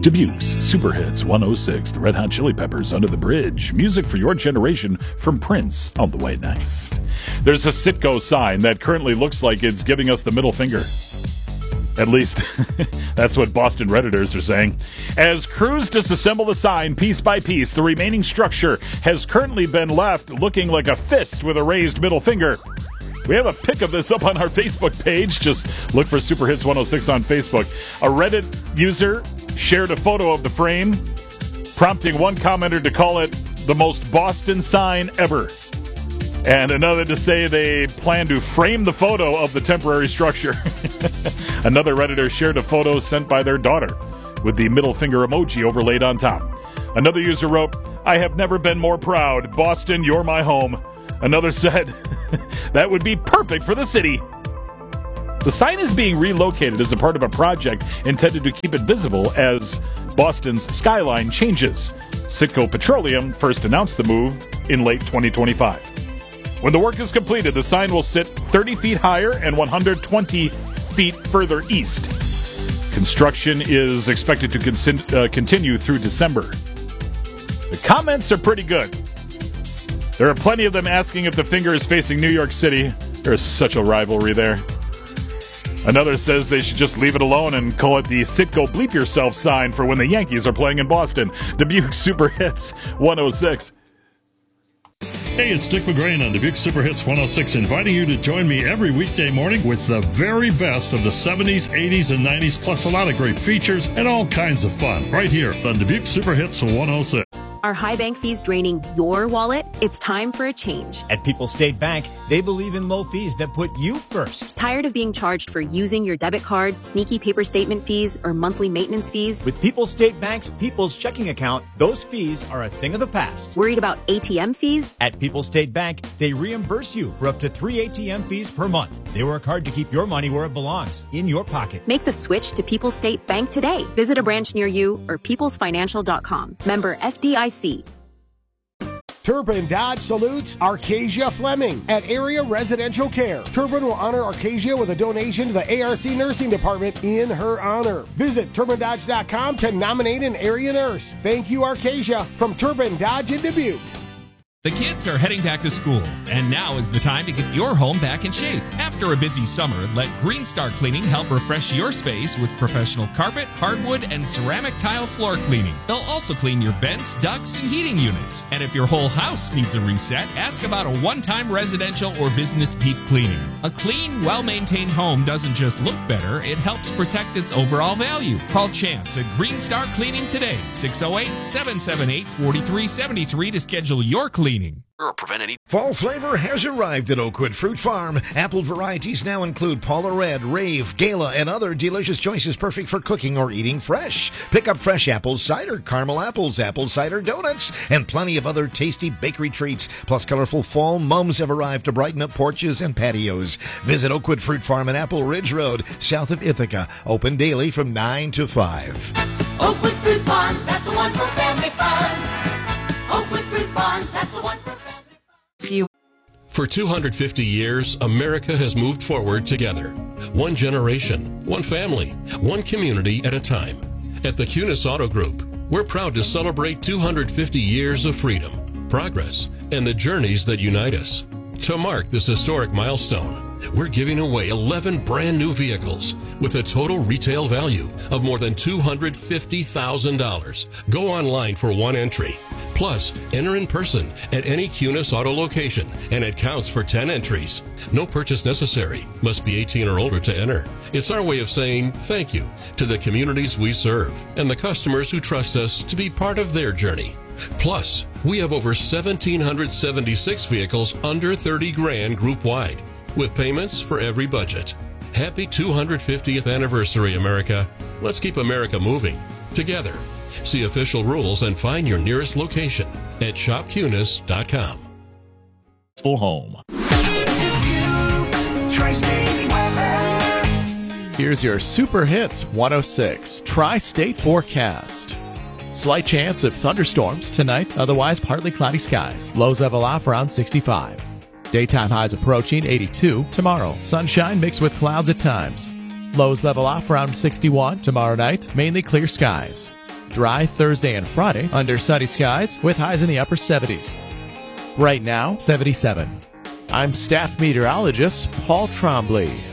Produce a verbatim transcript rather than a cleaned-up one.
Dubuque's Super Hits one oh six, the Red Hot Chili Peppers, Under the Bridge. Music for your generation from Prince on the way next. There's a Citgo sign that currently looks like it's giving us the middle finger. At least, that's what Boston Redditors are saying. As crews disassemble the sign piece by piece, the remaining structure has currently been left looking like a fist with a raised middle finger. We have a pic of this up on our Facebook page. Just look for Super Hits one oh six on Facebook. A Reddit user shared a photo of the frame, prompting one commenter to call it the most Boston sign ever. And another to say they plan to frame the photo of the temporary structure. Another Redditor shared a photo sent by their daughter with the middle finger emoji overlaid on top. Another user wrote, "I have never been more proud. Boston, you're my home." Another said, "That would be perfect for the city." The sign is being relocated as a part of a project intended to keep it visible as Boston's skyline changes. Citgo Petroleum first announced the move in late twenty twenty-five. When the work is completed, the sign will sit thirty feet higher and one hundred twenty feet further east. Construction is expected to con- uh, continue through December. The comments are pretty good. There are plenty of them asking if the finger is facing New York City. There's such a rivalry there. Another says they should just leave it alone and call it the Citgo Bleep Yourself sign for when the Yankees are playing in Boston. Dubuque Super Hits one oh six. Hey, it's Dick McGrain on Dubuque Super Hits one oh six, inviting you to join me every weekday morning with the very best of the seventies, eighties, and nineties, plus a lot of great features and all kinds of fun, right here on Dubuque Super Hits one oh six. Are high bank fees draining your wallet? It's time for a change. At People's State Bank, they believe in low fees that put you first. Tired of being charged for using your debit card, sneaky paper statement fees, or monthly maintenance fees? With People's State Bank's People's Checking Account, those fees are a thing of the past. Worried about A T M fees? At People's State Bank, they reimburse you for up to three A T M fees per month. They work hard to keep your money where it belongs, in your pocket. Make the switch to People's State Bank today. Visit a branch near you or peoples financial dot com. Member F D I C. Turbin Dodge salutes Arcasia Fleming at Area Residential Care. Turbin will honor Arcasia with a donation to the A R C Nursing Department in her honor. Visit turbin dodge dot com to nominate an area nurse. Thank you, Arcasia, from Turbin Dodge in Dubuque. The kids are heading back to school, and now is the time to get your home back in shape. After a busy summer, let Green Star Cleaning help refresh your space with professional carpet, hardwood, and ceramic tile floor cleaning. They'll also clean your vents, ducts, and heating units. And if your whole house needs a reset, ask about a one-time residential or business deep cleaning. A clean, well-maintained home doesn't just look better, it helps protect its overall value. Call Chance at Green Star Cleaning today, six oh eight, seven seven eight, four three seven three to schedule your cleaning. Or prevent any. Fall flavor has arrived at Oakwood Fruit Farm. Apple varieties now include Paula Red, Rave, Gala, and other delicious choices perfect for cooking or eating fresh. Pick up fresh apples, cider, caramel apples, apple cider donuts, and plenty of other tasty bakery treats. Plus, colorful fall mums have arrived to brighten up porches and patios. Visit Oakwood Fruit Farm in Apple Ridge Road, south of Ithaca. Open daily from nine to five. Oakwood Fruit Farms, that's the one for family fun. Oakwood Fruit Farms, that's the one for family fun. For two hundred fifty years, America has moved forward together. One generation, one family, one community at a time. At the Cunis Auto Group, we're proud to celebrate two hundred fifty years of freedom, progress, and the journeys that unite us. To mark this historic milestone, we're giving away eleven brand new vehicles with a total retail value of more than two hundred fifty thousand dollars. Go online for one entry. Plus, enter in person at any Cunis Auto location, and it counts for ten entries. No purchase necessary. Must be eighteen or older to enter. It's our way of saying thank you to the communities we serve and the customers who trust us to be part of their journey. Plus, we have over one thousand seven hundred seventy-six vehicles under thirty grand group-wide, with payments for every budget. Happy two hundred fiftieth anniversary, America. Let's keep America moving together. See official rules and find your nearest location at shop cunis dot com. Full home. Here's your Super Hits one oh six Tri-State forecast. Slight chance of thunderstorms tonight, otherwise partly cloudy skies. Lows level off around sixty-five. Daytime highs approaching eighty-two. Tomorrow, sunshine mixed with clouds at times. Lows level off around sixty-one. Tomorrow night, mainly clear skies. Dry Thursday and Friday under sunny skies with highs in the upper seventies. Right now, seventy-seven. I'm staff meteorologist Paul Trombley.